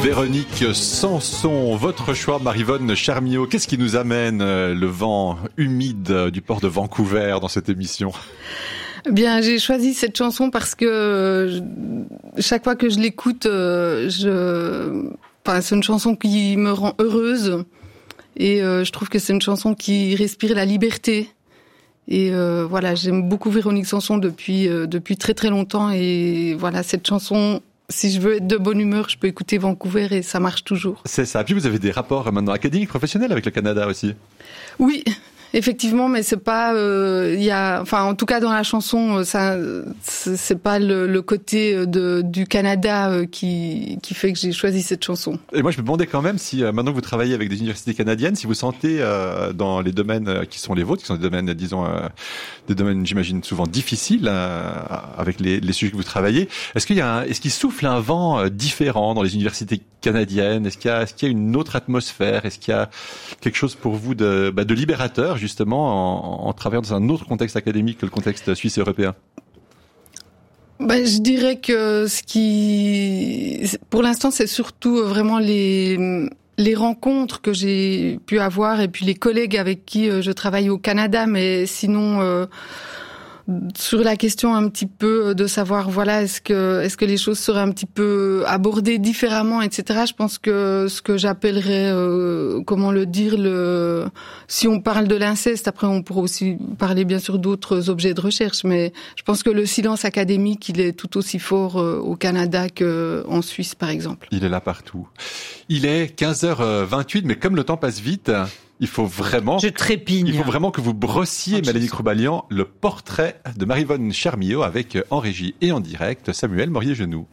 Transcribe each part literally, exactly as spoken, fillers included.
Véronique Sanson, votre choix, Maryvonne Charmiot. Qu'est-ce qui nous amène le vent humide du port de Vancouver dans cette émission ? Bien, j'ai choisi cette chanson parce que je, chaque fois que je l'écoute, je, enfin, c'est une chanson qui me rend heureuse et euh, je trouve que c'est une chanson qui respire la liberté. Et euh, voilà, j'aime beaucoup Véronique Sanson depuis euh, depuis très très longtemps et voilà, cette chanson, si je veux être de bonne humeur, je peux écouter Vancouver et ça marche toujours. C'est ça. Puis vous avez des rapports maintenant académiques, professionnels avec le Canada aussi. Oui. Effectivement, mais c'est pas, il euh, y a, enfin, en tout cas dans la chanson, ça, c'est pas le, le côté de du Canada euh, qui qui fait que j'ai choisi cette chanson. Et moi, je me demandais quand même si euh, maintenant que vous travaillez avec des universités canadiennes, si vous sentez euh, dans les domaines qui sont les vôtres, qui sont des domaines, disons, euh, des domaines, j'imagine souvent difficiles euh, avec les, les sujets que vous travaillez. Est-ce qu'il y a, un, est-ce qu'il souffle un vent euh, différent dans les universités canadiennes ? Est-ce qu'il y a, est-ce qu'il y a une autre atmosphère ? Est-ce qu'il y a quelque chose pour vous de, bah, de libérateur, justement, en, en travaillant dans un autre contexte académique que le contexte suisse et européen ? Ben, je dirais que ce qui, pour l'instant, c'est surtout vraiment les les rencontres que j'ai pu avoir et puis les collègues avec qui je travaille au Canada. Mais sinon, euh, sur la question un petit peu de savoir, voilà, est-ce que est-ce que les choses seraient un petit peu abordées différemment, et cetera. Je pense que ce que j'appellerais, euh, comment le dire, le si on parle de l'inceste, après on pourra aussi parler bien sûr d'autres objets de recherche, mais je pense que le silence académique, il est tout aussi fort euh, au Canada qu'en Suisse, par exemple. Il est là partout. Il est quinze heures vingt-huit, mais comme le temps passe vite, il faut vraiment, je trépigne. Il faut vraiment que vous brossiez, oh, Mélanie Croubalian, le portrait de Maryvonne Charmiot avec en régie et en direct Samuel Morier-Genoux.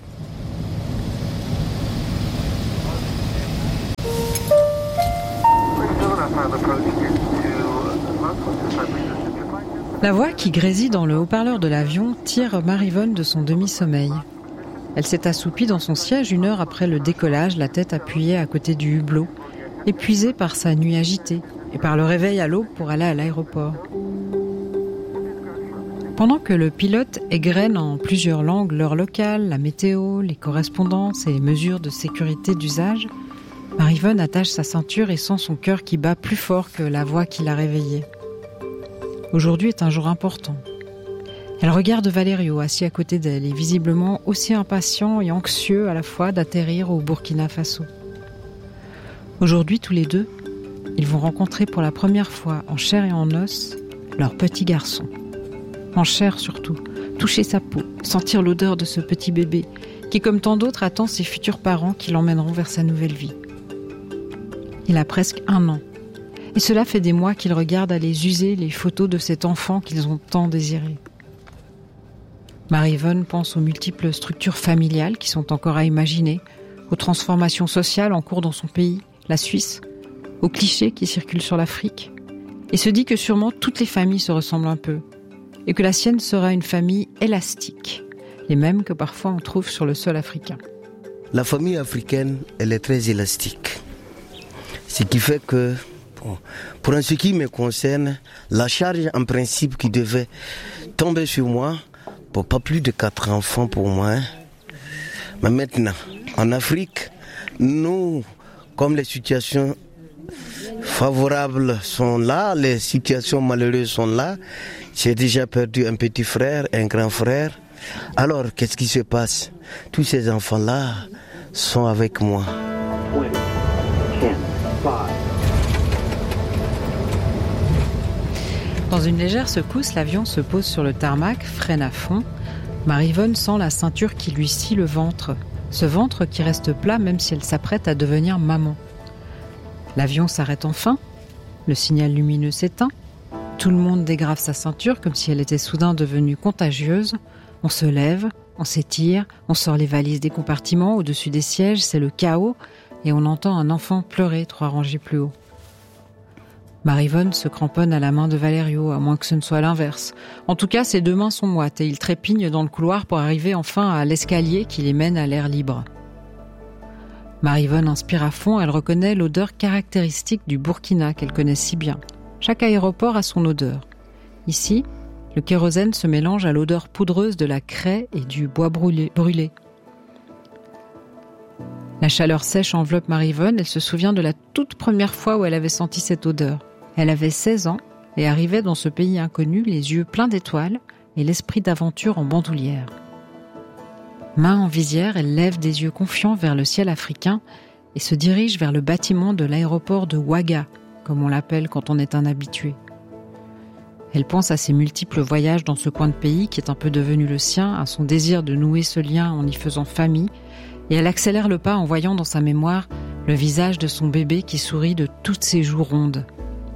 La voix qui grésille dans le haut-parleur de l'avion tire Maryvonne de son demi-sommeil. Elle s'est assoupie dans son siège une heure après le décollage, la tête appuyée à côté du hublot, épuisée par sa nuit agitée et par le réveil à l'aube pour aller à l'aéroport. Pendant que le pilote égrène en plusieurs langues l'heure locale, la météo, les correspondances et les mesures de sécurité d'usage, Maryvonne attache sa ceinture et sent son cœur qui bat plus fort que la voix qui l'a réveillée. Aujourd'hui est un jour important. Elle regarde Valerio assis à côté d'elle et visiblement aussi impatient et anxieux à la fois d'atterrir au Burkina Faso. Aujourd'hui, tous les deux, ils vont rencontrer pour la première fois, en chair et en os, leur petit garçon. En chair surtout, toucher sa peau, sentir l'odeur de ce petit bébé, qui comme tant d'autres attend ses futurs parents qui l'emmèneront vers sa nouvelle vie. Il a presque un an, et cela fait des mois qu'ils regardent à les user les photos de cet enfant qu'ils ont tant désiré. Maryvonne pense aux multiples structures familiales qui sont encore à imaginer, aux transformations sociales en cours dans son pays, la Suisse, aux clichés qui circulent sur l'Afrique, et se dit que sûrement toutes les familles se ressemblent un peu, et que la sienne sera une famille élastique, les mêmes que parfois on trouve sur le sol africain. La famille africaine, elle est très élastique. Ce qui fait que, bon, pour ce qui me concerne, la charge en principe qui devait tomber sur moi, pour pas plus de quatre enfants pour moi. Hein. Mais maintenant, en Afrique, nous, comme les situations favorables sont là, les situations malheureuses sont là, j'ai déjà perdu un petit frère, un grand frère. Alors, qu'est-ce qui se passe ? Tous ces enfants-là sont avec moi. Dans une légère secousse, l'avion se pose sur le tarmac, freine à fond. Maryvonne sent la ceinture qui lui scie le ventre. Ce ventre qui reste plat même si elle s'apprête à devenir maman. L'avion s'arrête enfin, le signal lumineux s'éteint, tout le monde dégrave sa ceinture comme si elle était soudain devenue contagieuse. On se lève, on s'étire, on sort les valises des compartiments, au-dessus des sièges, c'est le chaos, et on entend un enfant pleurer trois rangées plus haut. Maryvonne se cramponne à la main de Valerio, à moins que ce ne soit l'inverse. En tout cas, ses deux mains sont moites et il trépigne dans le couloir pour arriver enfin à l'escalier qui les mène à l'air libre. Maryvonne inspire à fond, elle reconnaît l'odeur caractéristique du Burkina qu'elle connaît si bien. Chaque aéroport a son odeur. Ici, le kérosène se mélange à l'odeur poudreuse de la craie et du bois brûlé. brûlé. La chaleur sèche enveloppe Marie-Yvonne, elle se souvient de la toute première fois où elle avait senti cette odeur. Elle avait seize ans et arrivait dans ce pays inconnu, les yeux pleins d'étoiles et l'esprit d'aventure en bandoulière. Main en visière, elle lève des yeux confiants vers le ciel africain et se dirige vers le bâtiment de l'aéroport de Ouaga, comme on l'appelle quand on est un habitué. Elle pense à ses multiples voyages dans ce coin de pays qui est un peu devenu le sien, à son désir de nouer ce lien en y faisant famille, et elle accélère le pas en voyant dans sa mémoire le visage de son bébé qui sourit de toutes ses joues rondes.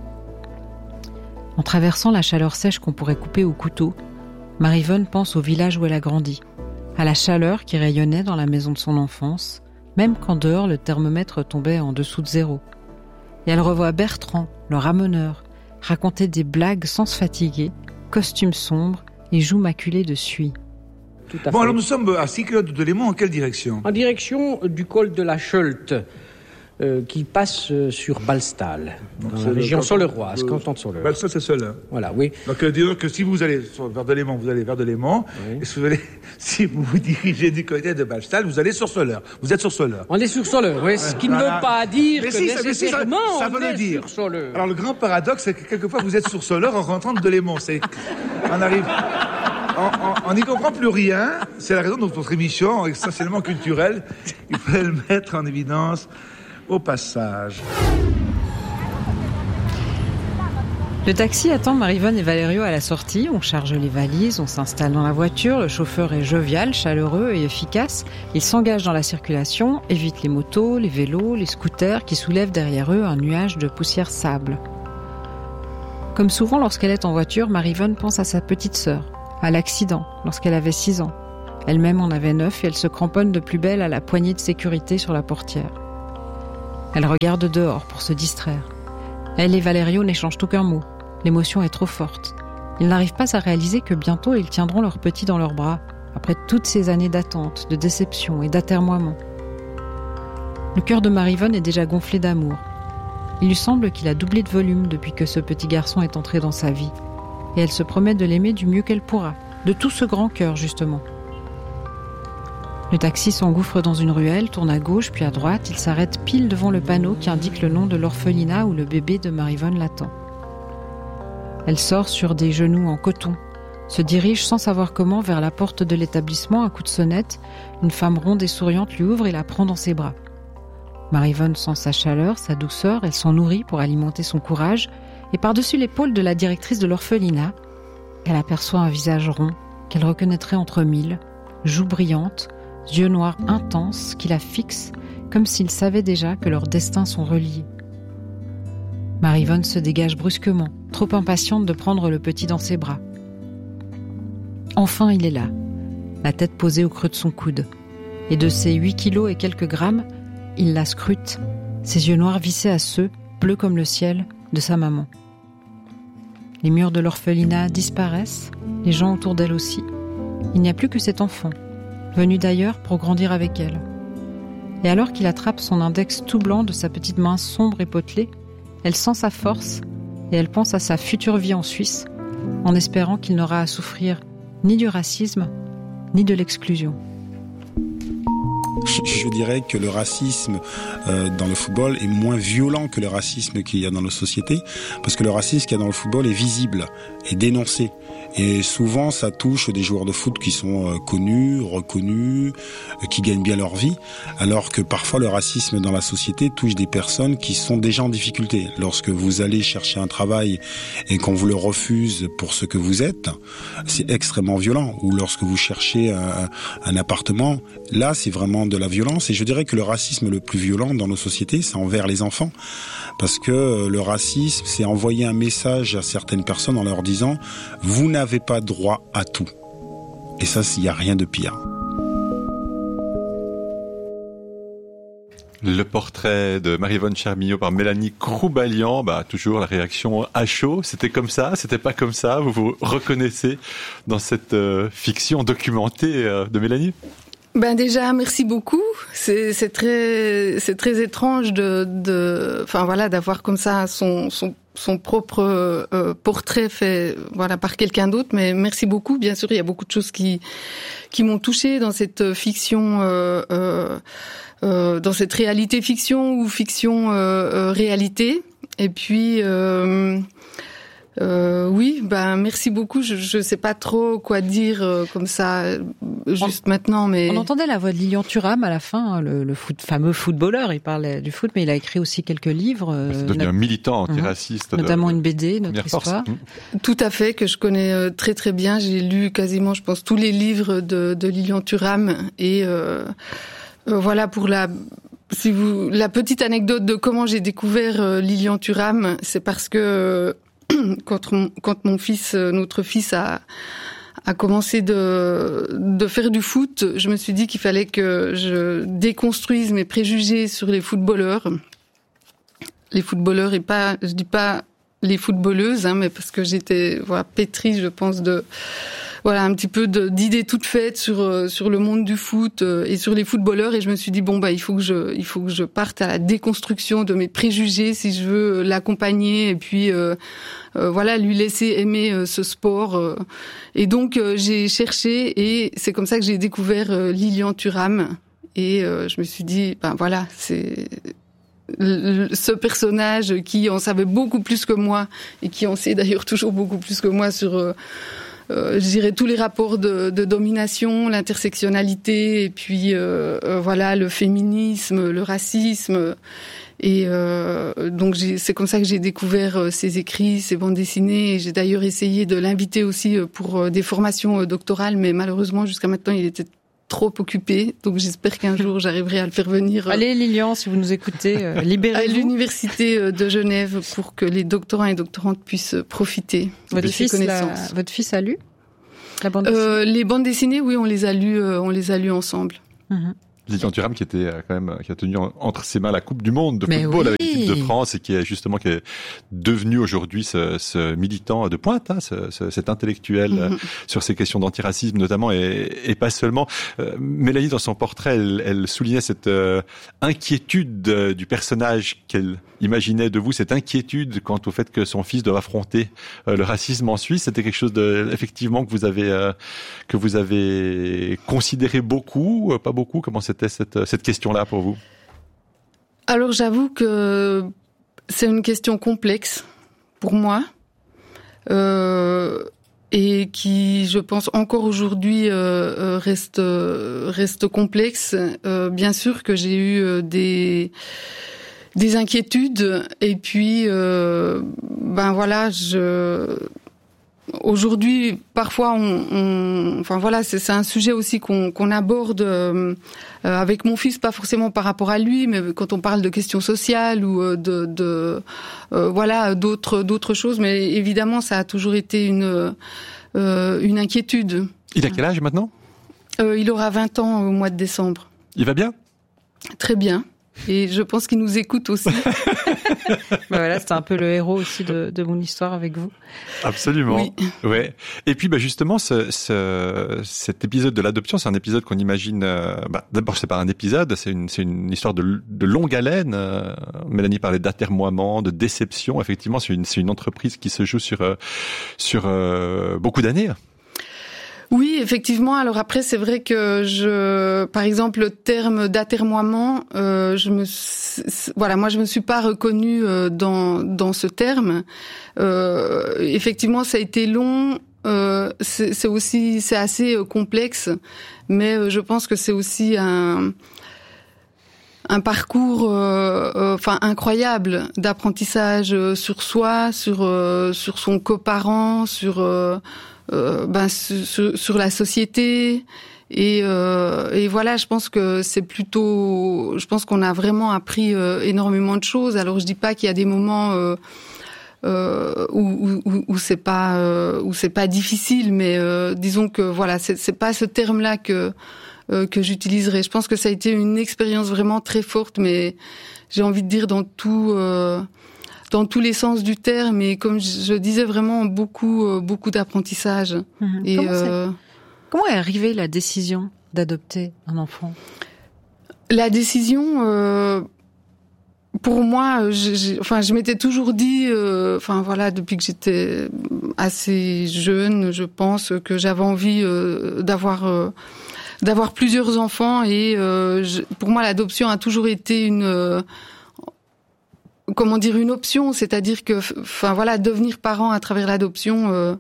En traversant la chaleur sèche qu'on pourrait couper au couteau, Marie-Yvonne pense au village où elle a grandi, à la chaleur qui rayonnait dans la maison de son enfance, même quand dehors le thermomètre tombait en dessous de zéro. Et elle revoit Bertrand, le ramoneur, raconter des blagues sans se fatiguer, costume sombre et joues maculées de suie. Tout à bon, fait. alors nous sommes à six kilomètres de Léman, en quelle direction ? En direction du col de la Cheult, euh, qui passe euh, sur Balstal, dans Donc, la région le soleroise, euh, canton de Soleure. Bah, ça, c'est seul. Voilà, oui. Donc, euh, disons que si vous allez sur, vers de Léman, vous allez vers de Léman. Oui. Et si vous, allez, si vous vous dirigez du côté de Balstal, vous allez sur Soleure. Vous êtes sur Soleure. On est sur Soleure, oui, ce qui Voilà. ne veut pas dire Mais que si, ça- mais si, ça- nécessairement ça on veut le est dire. sur Soleure. Alors, le grand paradoxe, c'est que quelquefois, vous êtes sur Soleure en rentrant de Léman. C'est, on arrive... On n'y comprend plus rien. C'est la raison de notre émission, essentiellement culturelle. Il fallait le mettre en évidence au passage. Le taxi attend Marie-Yvonne et Valerio à la sortie. On charge les valises, on s'installe dans la voiture. Le chauffeur est jovial, chaleureux et efficace. Il s'engage dans la circulation, évite les motos, les vélos, les scooters qui soulèvent derrière eux un nuage de poussière sable. Comme souvent lorsqu'elle est en voiture, Marie-Yvonne pense à sa petite sœur, à l'accident lorsqu'elle avait six ans. Elle-même en avait neuf et elle se cramponne de plus belle à la poignée de sécurité sur la portière. Elle regarde dehors pour se distraire. Elle et Valerio n'échangent aucun mot. L'émotion est trop forte. Ils n'arrivent pas à réaliser que bientôt ils tiendront leur petit dans leurs bras, après toutes ces années d'attente, de déception et d'atermoiement. Le cœur de Marie-Yvonne est déjà gonflé d'amour. Il lui semble qu'il a doublé de volume depuis que ce petit garçon est entré dans sa vie. Et elle se promet de l'aimer du mieux qu'elle pourra, de tout ce grand cœur justement. Le taxi s'engouffre dans une ruelle, tourne à gauche puis à droite, il s'arrête pile devant le panneau qui indique le nom de l'orphelinat où le bébé de Marie-Yvonne l'attend. Elle sort sur des genoux en coton, se dirige sans savoir comment vers la porte de l'établissement, un coup de sonnette, une femme ronde et souriante lui ouvre et la prend dans ses bras. Marie-Yvonne sent sa chaleur, sa douceur, elle s'en nourrit pour alimenter son courage, et par-dessus l'épaule de la directrice de l'orphelinat, elle aperçoit un visage rond qu'elle reconnaîtrait entre mille, joues brillantes, yeux noirs intenses qui la fixent comme s'ils savaient déjà que leurs destins sont reliés. Marie-Yvonne se dégage brusquement, trop impatiente de prendre le petit dans ses bras. Enfin, il est là, la tête posée au creux de son coude. Et de ses huit kilos et quelques grammes, il la scrute, ses yeux noirs vissés à ceux, bleus comme le ciel, de sa maman. Les murs de l'orphelinat disparaissent, les gens autour d'elle aussi. Il n'y a plus que cet enfant, venu d'ailleurs pour grandir avec elle. Et alors qu'il attrape son index tout blanc de sa petite main sombre et potelée, elle sent sa force et elle pense à sa future vie en Suisse, en espérant qu'il n'aura à souffrir ni du racisme, ni de l'exclusion. Je dirais que le racisme euh, dans le football est moins violent que le racisme qu'il y a dans nos sociétés, parce que le racisme qu'il y a dans le football est visible, est dénoncé. Et souvent, ça touche des joueurs de foot qui sont euh, connus, reconnus, euh, qui gagnent bien leur vie, alors que parfois le racisme dans la société touche des personnes qui sont déjà en difficulté. Lorsque vous allez chercher un travail et qu'on vous le refuse pour ce que vous êtes, c'est extrêmement violent. Ou lorsque vous cherchez un, un appartement, là, c'est vraiment de la violence. Et je dirais que le racisme le plus violent dans nos sociétés, c'est envers les enfants. Parce que le racisme, c'est envoyer un message à certaines personnes en leur disant « Vous n'avez pas droit à tout ». Et ça, il n'y a rien de pire. Le portrait de Marie-Yvonne Chermillot par Mélanie Croubalian, bah, toujours la réaction à chaud. C'était comme ça, c'était pas comme ça. Vous vous reconnaissez dans cette euh, fiction documentée euh, de Mélanie ? Ben déjà, merci beaucoup. C'est, c'est très, c'est très étrange de, de, enfin voilà, d'avoir comme ça son, son, son propre euh, portrait fait voilà par quelqu'un d'autre. Mais merci beaucoup. Bien sûr, il y a beaucoup de choses qui qui m'ont touchée dans cette fiction, euh, euh, euh, dans cette réalité fiction ou fiction euh, euh, réalité. Et puis. Euh, Euh, oui, ben merci beaucoup. Je je sais pas trop quoi dire euh, comme ça euh, juste on, maintenant, mais on entendait la voix de Lilian Thuram à la fin, hein, le, le foot, fameux footballeur. Il parlait du foot, mais il a écrit aussi quelques livres. Euh, c'est devenu not- un militant antiraciste, mmh. notamment de, une B D, Notre Histoire. Mmh. Tout à fait, que je connais euh, très très bien. J'ai lu quasiment, je pense, tous les livres de, de Lilian Thuram et euh, euh, voilà pour la. Si vous la petite anecdote de comment j'ai découvert euh, Lilian Thuram, c'est parce que euh, Quand mon, quand mon fils, notre fils a, a commencé de, de faire du foot, je me suis dit qu'il fallait que je déconstruise mes préjugés sur les footballeurs. Les footballeurs et pas, je dis pas les footballeuses, hein, mais parce que j'étais, voilà, pétrie, je pense, de, voilà, un petit peu de, d'idées toutes faites sur sur le monde du foot et sur les footballeurs, et je me suis dit bon bah il faut que je il faut que je parte à la déconstruction de mes préjugés si je veux l'accompagner et puis euh, euh, voilà lui laisser aimer euh, ce sport euh. Et donc euh, j'ai cherché et c'est comme ça que j'ai découvert euh, Lilian Thuram et euh, je me suis dit ben voilà c'est ce personnage qui en savait beaucoup plus que moi et qui en sait d'ailleurs toujours beaucoup plus que moi sur euh, Euh, je dirais tous les rapports de, de domination, l'intersectionnalité, et puis euh, euh, voilà le féminisme, le racisme, et euh, donc j'ai, c'est comme ça que j'ai découvert euh, ses écrits, ses bandes dessinées. Et j'ai d'ailleurs essayé de l'inviter aussi pour euh, des formations euh, doctorales, mais malheureusement jusqu'à maintenant il était trop occupé, donc j'espère qu'un jour j'arriverai à le faire venir. Euh, Allez Lilian, si vous nous écoutez, euh, libérez-vous. À l'université de Genève pour que les doctorants et doctorantes puissent profiter votre de fils ces connaissances. La, votre fils a lu la bande dessinée euh, Les bandes dessinées, oui, on les a lues, euh, on les a lues ensemble. Mmh. Lilian Thuram qui était quand même qui a tenu entre ses mains la Coupe du Monde de Mais football oui. avec l'équipe de France et qui est justement qui est devenu aujourd'hui ce, ce militant de pointe, hein, ce, ce, cet intellectuel mm-hmm. euh, sur ces questions d'antiracisme notamment et, et pas seulement. Euh, Mélanie dans son portrait, elle, elle soulignait cette euh, inquiétude euh, du personnage qu'elle imaginait de vous, cette inquiétude quant au fait que son fils doit affronter euh, le racisme en Suisse. C'était quelque chose de effectivement que vous avez euh, que vous avez considéré beaucoup, euh, pas beaucoup. Comment c'était cette, cette question-là pour vous? Alors j'avoue que c'est une question complexe pour moi euh, et qui, je pense, encore aujourd'hui euh, reste reste complexe. Euh, bien sûr que j'ai eu des des inquiétudes et puis euh, ben voilà je aujourd'hui, parfois, on, on, enfin voilà, c'est, c'est un sujet aussi qu'on, qu'on aborde euh, avec mon fils, pas forcément par rapport à lui, mais quand on parle de questions sociales ou de, de euh, voilà, d'autres, d'autres choses. Mais évidemment, ça a toujours été une euh, une inquiétude. Il a quel âge maintenant ? euh, Il aura vingt ans au mois de décembre. Il va bien ? Très bien. Et je pense qu'il nous écoute aussi. Bah voilà, c'était un peu le héros aussi de, de mon histoire avec vous. Absolument. Oui. Ouais. Et puis, bah justement, ce, ce, cet épisode de l'adoption, c'est un épisode qu'on imagine. Euh, bah, d'abord, c'est pas un épisode, c'est une, c'est une histoire de, de longue haleine. Euh, Mélanie parlait d'atermoiement, de déception. Effectivement, c'est une, c'est une entreprise qui se joue sur euh, sur euh, beaucoup d'années. Oui, effectivement. Alors après, c'est vrai que je, par exemple, le terme d'atermoiement, euh, je me, voilà, moi, je me suis pas reconnue euh, dans dans ce terme. Euh, effectivement, ça a été long. Euh, c'est, c'est aussi, c'est assez euh, complexe, mais euh, je pense que c'est aussi un un parcours, euh, euh, enfin incroyable d'apprentissage sur soi, sur euh, sur son coparent, sur euh, Euh, ben sur, sur la société et, euh, et voilà, je pense que c'est plutôt, je pense qu'on a vraiment appris euh, énormément de choses. Alors je dis pas qu'il y a des moments euh, euh, où, où, où c'est pas euh, où c'est pas difficile, mais euh, disons que voilà, c'est, c'est pas ce terme-là que euh, que j'utiliserai. Je pense que ça a été une expérience vraiment très forte, mais j'ai envie de dire dans tout. Euh, dans tous les sens du terme, et comme je disais, vraiment beaucoup, beaucoup d'apprentissage. Mmh. Et comment, euh, comment est arrivée la décision d'adopter un enfant ? La décision, euh, pour moi, j'ai, j'ai, enfin, je m'étais toujours dit, euh, enfin voilà, depuis que j'étais assez jeune, je pense que j'avais envie euh, d'avoir euh, d'avoir plusieurs enfants et euh, je, pour moi, l'adoption a toujours été une euh, comment dire une option, c'est-à-dire que, enfin voilà, devenir parent à travers l'adoption. Euh,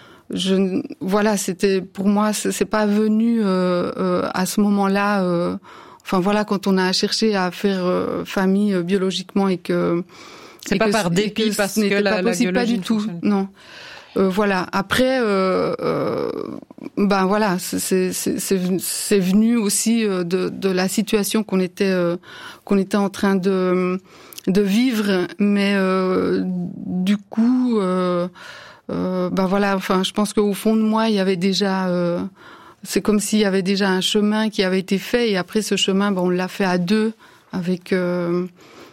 Je, voilà, c'était pour moi, c'est, c'est pas venu euh, euh, à ce moment-là. Euh, enfin voilà, quand on a cherché à faire euh, famille euh, biologiquement et que c'est et pas que, par dépit que parce ce n'était que la, pas possible, la pas du tout. fonctionne. Non, euh, voilà. Après, euh, euh, ben voilà, c'est, c'est, c'est, c'est venu aussi de, de la situation qu'on était euh, qu'on était en train de de vivre, mais euh, du coup. Euh, Euh, ben voilà, enfin, je pense qu'au fond de moi, il y avait déjà, euh, c'est comme s'il y avait déjà un chemin qui avait été fait, et après ce chemin, ben on l'a fait à deux, avec, euh,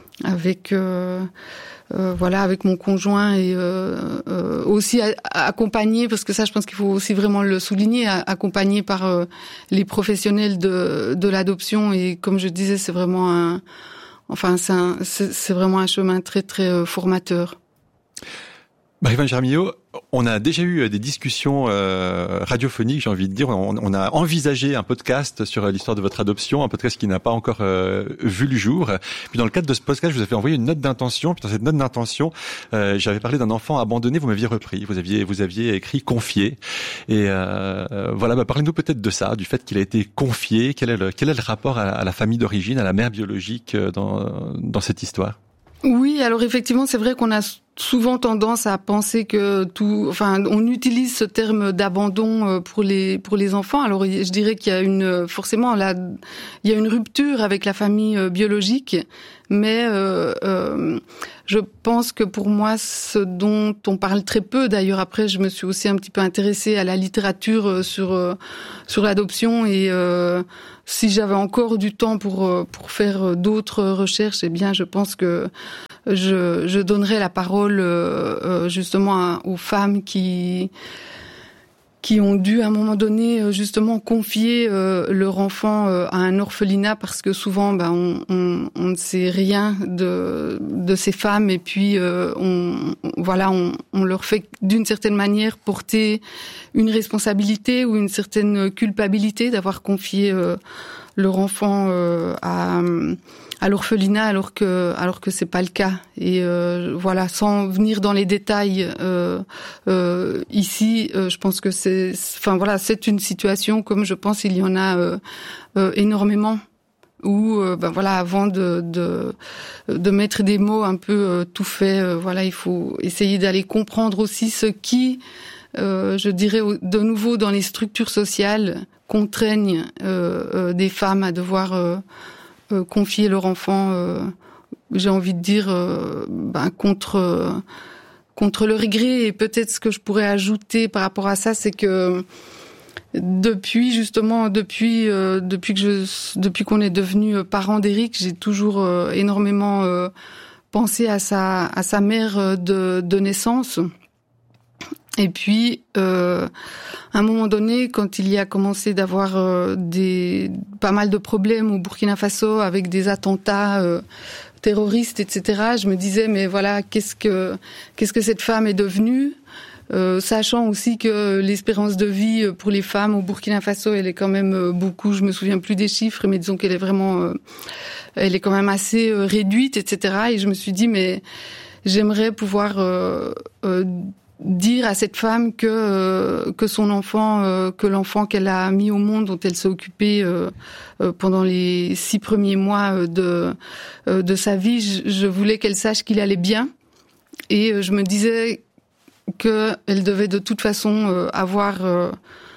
avec, euh, euh, voilà, avec mon conjoint et euh, euh, aussi a, accompagné, parce que ça, je pense qu'il faut aussi vraiment le souligner, accompagné par euh, les professionnels de, de l'adoption, et comme je disais, c'est vraiment un, enfin, c'est, un, c'est, c'est vraiment un chemin très très euh, formateur. Marie-Vonne Germillot, on a déjà eu des discussions euh, radiophoniques, j'ai envie de dire. On, on a envisagé un podcast sur l'histoire de votre adoption, un podcast qui n'a pas encore euh, vu le jour. Puis dans le cadre de ce podcast, je vous avais envoyé une note d'intention. Puis dans cette note d'intention, euh, j'avais parlé d'un enfant abandonné. Vous m'aviez repris. Vous aviez, vous aviez écrit confié. Et euh, voilà, bah, parlez-nous peut-être de ça, du fait qu'il a été confié. Quel est le, quel est le rapport à, à la famille d'origine, à la mère biologique dans, dans cette histoire? Oui, alors effectivement, c'est vrai qu'on a souvent tendance à penser que tout, enfin, on utilise ce terme d'abandon pour les pour les enfants. Alors, je dirais qu'il y a une forcément là, il y a une rupture avec la famille biologique, mais euh, euh, je pense que pour moi, ce dont on parle très peu. D'ailleurs, après, je me suis aussi un petit peu intéressée à la littérature sur sur l'adoption et euh, si j'avais encore du temps pour pour faire d'autres recherches, eh bien, je pense que je, je donnerais la parole euh, justement à, aux femmes qui qui ont dû à un moment donné justement confier euh, leur enfant euh, à un orphelinat parce que souvent ben on, on, on ne sait rien de de ces femmes et puis euh, on voilà on, on leur fait d'une certaine manière porter une responsabilité ou une certaine culpabilité d'avoir confié euh, leur enfant euh, à à l'orphelinat alors que alors que c'est pas le cas et euh, voilà sans venir dans les détails euh, euh, ici euh, je pense que c'est enfin voilà c'est une situation comme je pense il y en a euh, euh, énormément où euh, ben voilà avant de de de mettre des mots un peu euh, tout fait euh, voilà il faut essayer d'aller comprendre aussi ce qui euh, je dirais de nouveau dans les structures sociales contraignent euh, euh, des femmes à devoir euh, Euh, confier leur enfant, euh, j'ai envie de dire, euh, ben, contre euh, contre leur gré. Et peut-être ce que je pourrais ajouter par rapport à ça, c'est que depuis justement, depuis euh, depuis que je depuis qu'on est devenu parents d'Éric, j'ai toujours euh, énormément euh, pensé à sa à sa mère de de naissance. Et puis, euh, à un moment donné, quand il y a commencé d'avoir euh, des pas mal de problèmes au Burkina Faso avec des attentats euh, terroristes, et cetera, je me disais mais voilà qu'est-ce que qu'est-ce que cette femme est devenue, euh, sachant aussi que l'espérance de vie pour les femmes au Burkina Faso elle est quand même beaucoup, je me souviens plus des chiffres, mais disons qu'elle est vraiment, euh, elle est quand même assez euh, réduite, et cetera. Et je me suis dit mais j'aimerais pouvoir euh, euh, dire à cette femme que euh, que son enfant euh, que l'enfant qu'elle a mis au monde dont elle s'est occupée euh, euh, pendant les six premiers mois de euh, de sa vie je, je voulais qu'elle sache qu'il allait bien et euh, je me disais que elle devait de toute façon euh, avoir euh,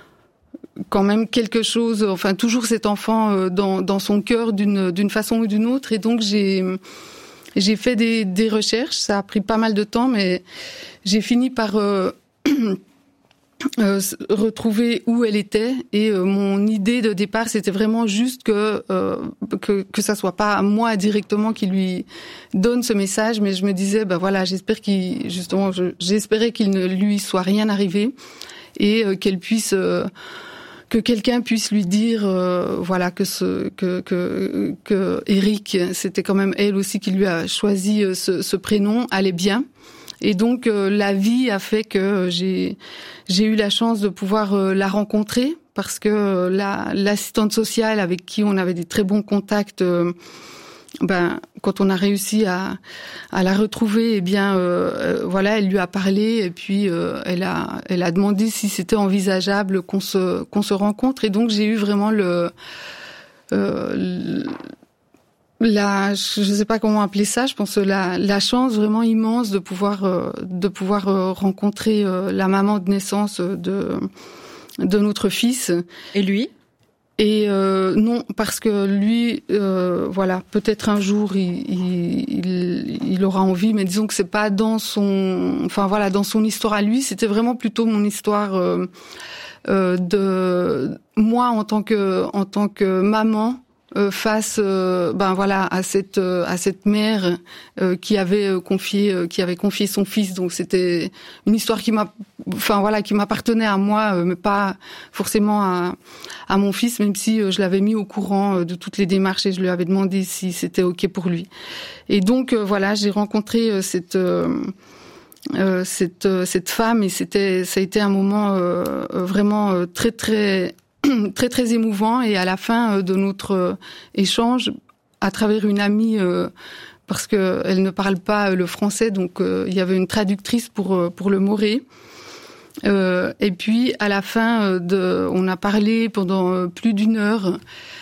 quand même quelque chose enfin toujours cet enfant euh, dans dans son cœur d'une d'une façon ou d'une autre et donc j'ai J'ai fait des, des recherches, ça a pris pas mal de temps, mais j'ai fini par euh, euh, retrouver où elle était. Et euh, mon idée de départ, c'était vraiment juste que euh, que que ça soit pas moi directement qui lui donne ce message, mais je me disais, ben voilà, j'espère qu'il justement, je, j'espérais qu'il ne lui soit rien arrivé et euh, qu'elle puisse euh, que quelqu'un puisse lui dire, euh, voilà, que ce que que que Eric, c'était quand même elle aussi qui lui a choisi ce, ce prénom, allait bien. Et donc euh, la vie a fait que j'ai j'ai eu la chance de pouvoir euh, la rencontrer parce que euh, la l'assistante sociale avec qui on avait des très bons contacts. Euh, Ben, quand on a réussi à, à la retrouver, eh bien, euh, voilà, elle lui a parlé et puis euh, elle a, elle a demandé si c'était envisageable qu'on se, qu'on se rencontre. Et donc j'ai eu vraiment le, euh, la, je sais pas comment appeler ça. Je pense la, la chance vraiment immense de pouvoir, euh, de pouvoir euh, rencontrer euh, la maman de naissance de, de notre fils. Et lui? Et euh, non, parce que lui, euh, voilà, peut-être un jour il, il, il aura envie, mais disons que c'est pas dans son, enfin voilà, dans son histoire à lui. C'était vraiment plutôt mon histoire euh, euh, de moi en tant que en tant que maman euh, face, euh, ben voilà, à cette euh, à cette mère euh, qui avait confié euh, qui avait confié son fils. Donc c'était une histoire qui m'a, enfin voilà, qui m'appartenait à moi, euh, mais pas forcément à à mon fils, même si euh, je l'avais mis au courant euh, de toutes les démarches et je lui avais demandé si c'était ok pour lui. Et donc euh, voilà, j'ai rencontré euh, cette euh, euh, cette euh, cette femme et c'était ça a été un moment euh, vraiment euh, très très très très émouvant. Et à la fin euh, de notre euh, échange, à travers une amie, euh, parce que elle ne parle pas le français, donc euh, il y avait une traductrice pour euh, pour le moré. Euh, et puis à la fin euh, de, on a parlé pendant euh, plus d'une heure.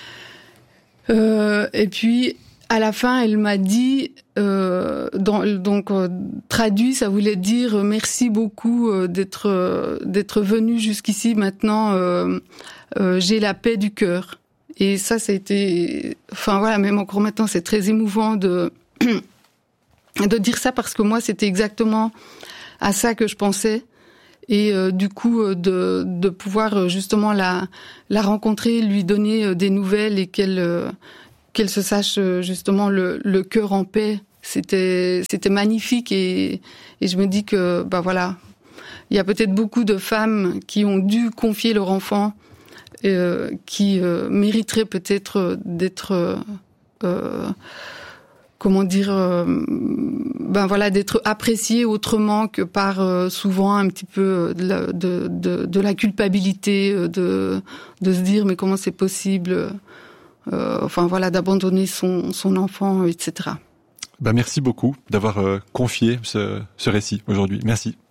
Euh, et puis à la fin, elle m'a dit, euh, dans, donc euh, traduit, ça voulait dire euh, merci beaucoup euh, d'être euh, d'être venu jusqu'ici. Maintenant, euh, euh, j'ai la paix du cœur. Et ça, ça a été, enfin voilà, même encore maintenant, c'est très émouvant de de dire ça parce que moi, c'était exactement à ça que je pensais. Et euh, du coup, euh, de de pouvoir justement la la rencontrer, lui donner euh, des nouvelles et qu'elle euh, qu'elle se sache justement le, le cœur en paix, c'était c'était magnifique. Et et je me dis que bah voilà, il y a peut-être beaucoup de femmes qui ont dû confier leur enfant, euh, qui euh, mériteraient peut-être d'être euh, comment dire, euh, ben voilà, d'être appréciées autrement que par euh, souvent un petit peu de la, de, de, de la culpabilité, de de se dire mais comment c'est possible. Euh, enfin voilà, d'abandonner son, son enfant, et cetera. Ben merci beaucoup d'avoir euh, confié ce, ce récit aujourd'hui. Merci.